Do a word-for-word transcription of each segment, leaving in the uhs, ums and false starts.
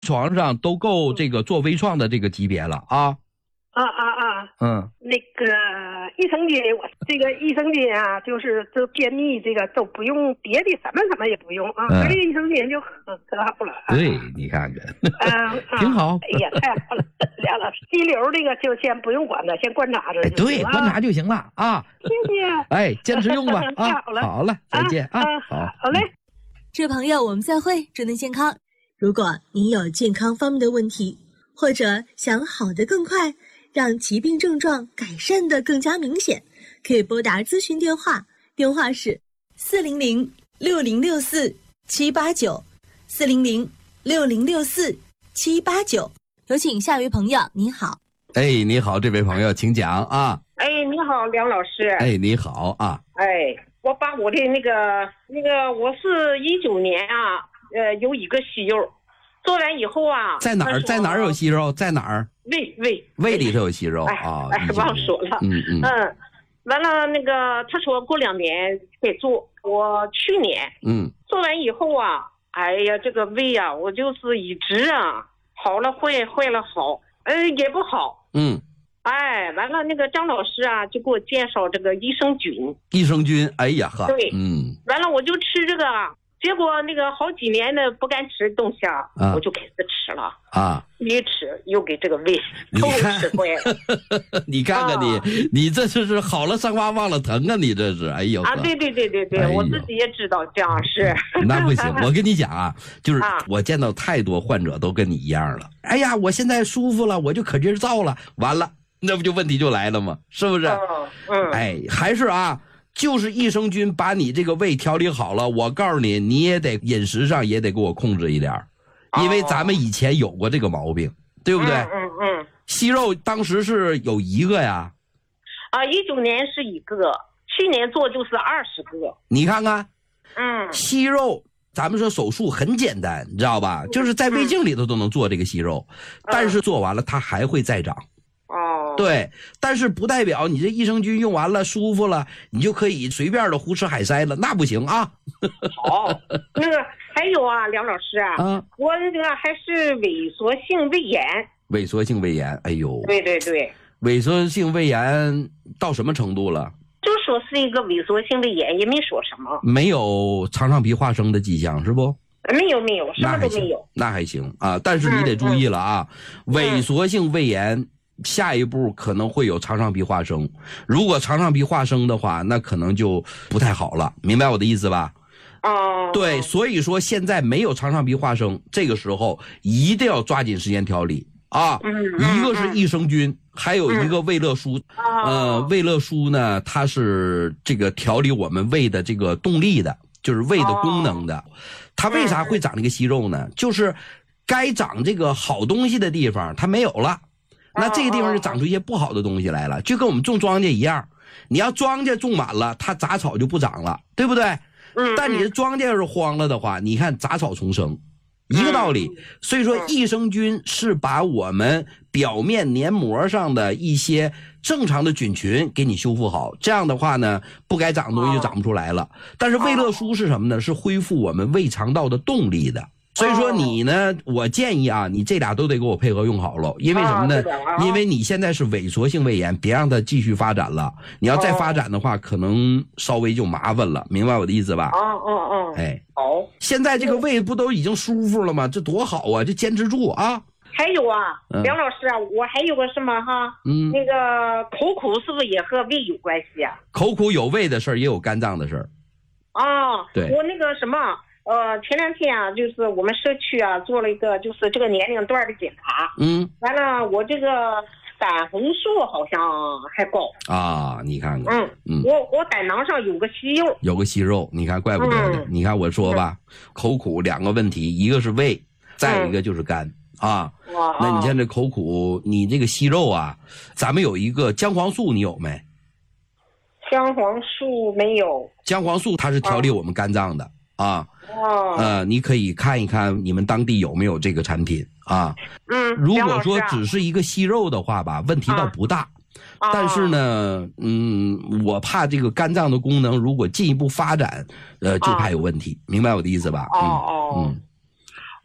床上都够这个做微创的这个级别了啊。 啊啊啊！ 嗯， 那个益生菌，我这个益生菌啊，就是这便秘这个都不用别的，什么什么也不用啊， 嗯、 这个益生菌就可可好了。 对，你看看， 嗯， 挺好。 哎呀，太好了，梁老师，肌瘤这个就先不用管它，先观察着。 哎，对，观察就行了啊。 谢谢。 哎，坚持用吧啊。 好了， 好了，再见啊。 啊好， 好嘞。 这位朋友，我们再会，祝您健康。如果您有健康方面的问题，或者想好得更快，让疾病症状改善得更加明显，可以拨打咨询电话，电话是四零零六零六四七八九，四零零六零六四七八九。有请下一位朋友，您好。 哎，你好，这位朋友，请讲啊。 哎，你好，梁老师。 哎，你好啊。 哎，我把我的那个那个，我是一九年啊，呃，有一个息肉，做完以后啊， 在哪儿？在哪儿有息肉？在哪儿？ 胃胃胃里头有息肉哎啊！ 哎，忘说了。 嗯嗯嗯，完了那个他说过两年得做，我去年嗯做完以后啊，哎呀，这个胃啊，我就是一直啊，好了坏，坏了好，呃也不好。 嗯。 哎，完了那个张老师啊，就给我介绍这个益生菌。 益生菌，哎呀呵。 对。 嗯。 完了我就吃这个。结果那个好几年的不敢吃的东西啊，啊我就开始吃了啊， 一吃又给这个胃都吃坏了。 你看看你，啊、你这是好了伤疤忘了疼啊！你这是，哎呦啊，对对对对对，哎、我自己也知道这样是。 那不行，我跟你讲啊，就是我见到太多患者都跟你一样了。哎呀，我现在舒服了，我就可劲儿造了，完了，那不就问题就来了吗？是不是？ 嗯嗯。 哎，还是啊。就是益生菌把你这个胃调理好了，我告诉你，你也得饮食上也得给我控制一点，因为咱们以前有过这个毛病，对不对？ 嗯嗯嗯。 息肉当时是有一个呀。 啊，一九年是一个，去年做就是二十个。 你看看， 嗯， 息肉，咱们说手术很简单，你知道吧？就是在胃镜里头都能做这个息肉，嗯、但是做完了它还会再长。 哦， 对，但是不代表你这益生菌用完了舒服了，你就可以随便的胡吃海塞了，那不行啊。 好，那个还有啊，梁老师啊，啊我那个还是萎缩性胃炎。 萎缩性胃炎，哎呦。 对对对。 萎缩性胃炎到什么程度了？ 就说是一个萎缩性胃炎，也没说什么。 没有肠上皮化生的迹象是不？ 没有没有，什么都没有。 那还行啊，但是你得注意了啊，嗯嗯、萎缩性胃炎。下一步可能会有肠上皮化生，如果肠上皮化生的话，那可能就不太好了，明白我的意思吧？ 哦， 对，所以说现在没有肠上皮化生，这个时候一定要抓紧时间调理啊。 嗯， 一个是益生菌，还有一个胃乐舒。 嗯、 呃，胃乐舒呢，它是这个调理我们胃的这个动力的，就是胃的功能的。它为啥会长这个息肉呢？就是该长这个好东西的地方它没有了。那这个地方就长出一些不好的东西来了，就跟我们种庄稼一样，你要庄稼种满了，它杂草就不长了，对不对？ 嗯。 但你的庄稼要是荒了的话，你看杂草丛生，一个道理。所以说，益生菌是把我们表面黏膜上的一些正常的菌群给你修复好，这样的话呢，不该长的东西就长不出来了。但是胃乐舒是什么呢？是恢复我们胃肠道的动力的。所以说你呢，我建议啊，你这俩都得给我配合用好了，因为什么呢？因为你现在是萎缩性胃炎，别让它继续发展了。你要再发展的话，可能稍微就麻烦了，明白我的意思吧？ 哦哦哦， 哎， 好。 现在这个胃不都已经舒服了吗？这多好啊！这坚持住啊！ 还有啊，梁老师啊，我还有个什么哈？ 嗯， 那个口苦是不是也和胃有关系啊？ 口苦有胃的事儿，也有肝脏的事儿。 哦， 对， 我那个什么。呃，前两天啊，就是我们社区啊做了一个就是这个年龄段的检查， 嗯， 完了我这个胆红素好像还高啊，你看看， 嗯嗯，我我胆囊上有个息肉， 有个息肉，你看怪不得的，嗯、你看我说吧，嗯、口苦两个问题，一个是胃，再一个就是肝、嗯、啊，那你像这口苦，你这个息肉啊，咱们有一个姜黄素，你有没？ 姜黄素没有， 姜黄素它是调理我们肝脏的。啊啊， 哦， 呃，你可以看一看你们当地有没有这个产品啊。 嗯， 如果说只是一个息肉的话吧，问题倒不大。啊、但是呢，嗯，我怕这个肝脏的功能如果进一步发展，呃，就怕有问题，啊、明白我的意思吧？ 哦哦， 嗯。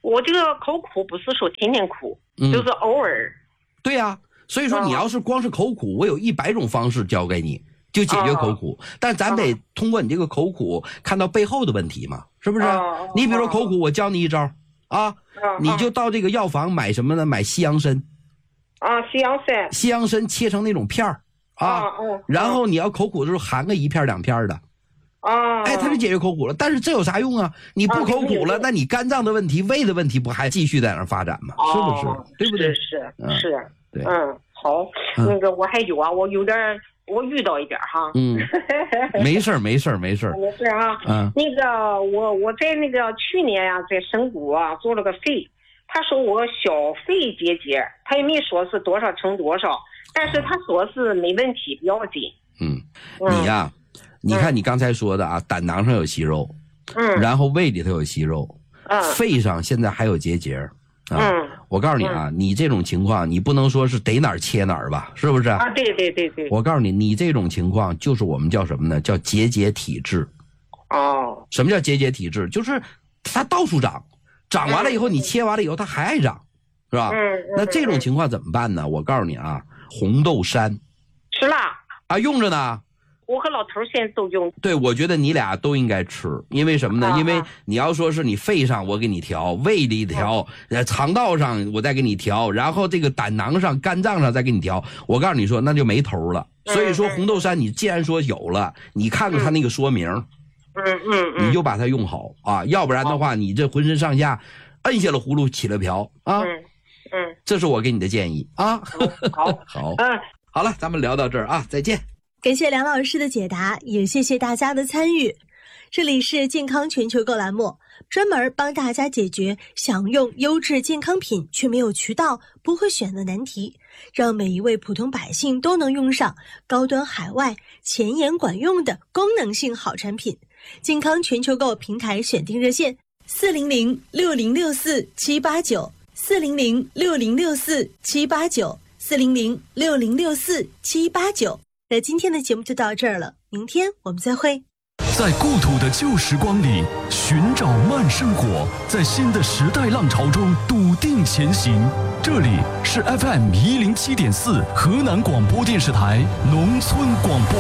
我这个口苦不是说天天苦， 嗯、 就是偶尔。 对呀、啊，所以说你要是光是口苦，我有一百种方式教给你，就解决口苦。哦、但咱得通过你这个口苦看到背后的问题嘛，是不是？哦、你比如说口苦，我教你一招啊，哦、你就到这个药房买什么呢？买西洋参。 啊，西洋参。 西洋参切成那种片儿啊，哦、然后你要口苦的时候含个一片两片的。 啊， 哎，它就解决口苦了。但是这有啥用啊？你不口苦了，啊、那你肝脏的问题、胃的问题不还继续在那儿发展吗？ 哦、 是不是？对不对？ 是嗯、 是， 对， 嗯，好，嗯、那个我还有啊，我有点我遇到一点哈。 嗯，没事儿，没事儿，没事儿， 没事啊。嗯，那个我我在那个去年呀、啊，在省谷啊做了个肺，他说我小肺结节，他也没说是多少乘多少，但是他说是没问题，不要紧。 嗯，你呀、啊。你看你刚才说的啊，胆囊上有息肉， 嗯， 然后胃里头有息肉， 嗯， 肺上现在还有结节，啊， 嗯， 我告诉你啊， 嗯、 你这种情况你不能说是逮哪儿切哪儿吧，是不是？ 啊，对对对对。 我告诉你，你这种情况就是我们叫什么呢？叫结节体质。 哦。 什么叫结节体质？就是它到处长，长完了以后、嗯、你切完了以后它还爱长，是吧？ 嗯。 那这种情况怎么办呢？我告诉你啊，红豆杉。 吃了。 啊，用着呢。 我和老头现在都用。 对，我觉得你俩都应该吃，因为什么呢？啊、因为你要说是你肺上我给你调，胃里调，呃、嗯，肠道上我再给你调，然后这个胆囊上、肝脏上再给你调，我告诉你说那就没头了。嗯、所以说红豆杉，你既然说有了，你看看它那个说明， 嗯嗯嗯， 你就把它用好啊，要不然的话，你这浑身上下摁下了葫芦起了瓢啊。 嗯嗯， 这是我给你的建议啊。 好， 好， 嗯， 好了，咱们聊到这儿啊，再见。 感谢梁老师的解答，也谢谢大家的参与。这里是健康全球购栏目，专门帮大家解决想用优质健康品却没有渠道、不会选的难题，让每一位普通百姓都能用上高端海外、前沿管用的功能性好产品。健康全球购平台选定热线：四零零六零六四七八九，四零零六零六四七八九，四零零六零六四七八九。那今天的节目就到这儿了，明天我们再会。 在故土的旧时光里寻找慢生活，在新的时代浪潮中笃定前行。这里是 F M 一零七点四河南广播电视台农村广播。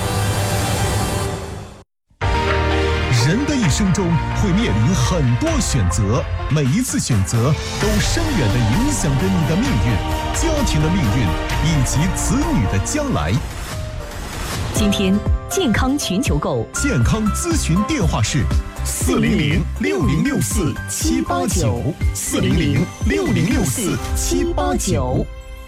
人的一生中会面临很多选择，每一次选择都深远地影响着你的命运、家庭的命运以及子女的将来。 今天健康全球购健康咨询电话是四零零六零六四七八九，四零零六零六四七八九。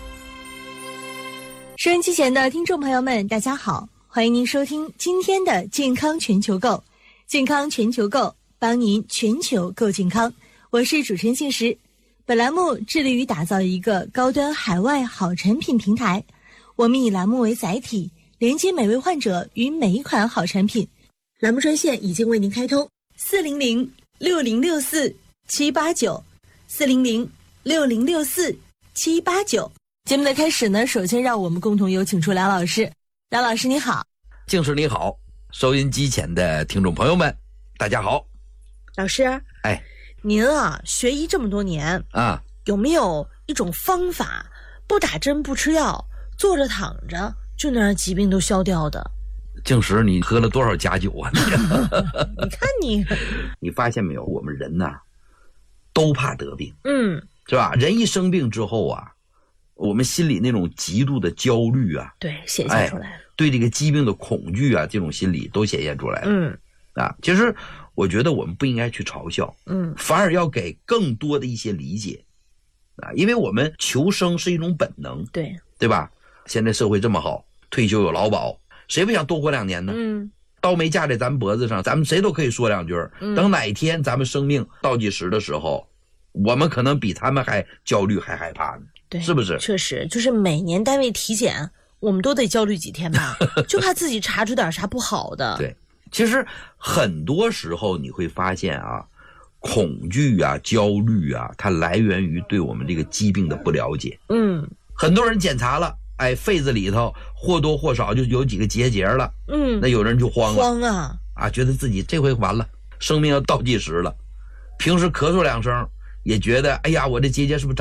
收音机前的听众朋友们，大家好，欢迎您收听今天的健康全球购。健康全球购，帮您全球购健康。我是主持人信实。本栏目致力于打造一个高端海外好产品平台，我们以栏目为载体，连接每位患者与每一款好产品。栏目专线已经为您开通：四零零六零六四七八九，四零零六零六四七八九。节目的开始呢，首先让我们共同有请出梁老师。梁老师你好。 静师你好，收音机前的听众朋友们，大家好。 老师， 哎， 您啊，学医这么多年啊， 有没有一种方法，不打针不吃药，坐着躺着就能让疾病都消掉的？ 静时，你喝了多少假酒啊？你你看你， 你发现没有？我们人呐，都怕得病， 嗯， 是吧？人一生病之后啊，我们心里那种极度的焦虑啊， 对，显现出来了。 哎，对这个疾病的恐惧啊，这种心理都显现出来了。 嗯， 啊，其实我觉得我们不应该去嘲笑， 嗯， 反而要给更多的一些理解，啊，因为我们求生是一种本能， 对， 对吧？现在社会这么好，退休有劳保，谁不想多活两年呢？ 嗯， 刀没架在咱脖子上，咱们谁都可以说两句。 嗯， 等哪天咱们生命倒计时的时候，我们可能比他们还焦虑还害怕呢。 对， 是不是？ 确实，就是每年单位体检，我们都得焦虑几天吧，就怕自己查出点啥不好的。 对，其实很多时候你会发现啊，恐惧啊、焦虑啊，它来源于对我们这个疾病的不了解。 嗯， 很多人检查了，哎，肺子里头或多或少就有几个结节了。 嗯， 那有人就慌了， 慌啊， 啊，觉得自己这回完了，生命要倒计时了。平时咳嗽两声， 也觉得哎呀，我这结节是不是长